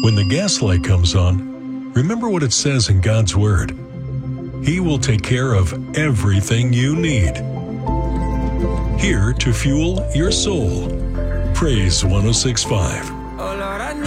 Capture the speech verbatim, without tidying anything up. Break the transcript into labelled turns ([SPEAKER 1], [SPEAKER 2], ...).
[SPEAKER 1] When the gas light comes on, remember what it says in God's Word. He will take care of everything you need. Here to fuel your soul. Praise one oh six point five.